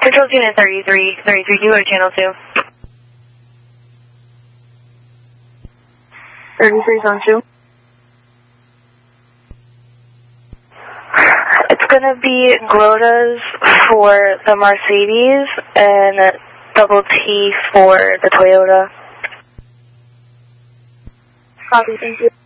Control unit 33, do you go to channel 2? 33 zone 2. It's going to be Glodas for the Mercedes and double T for the Toyota. Copy, thank you.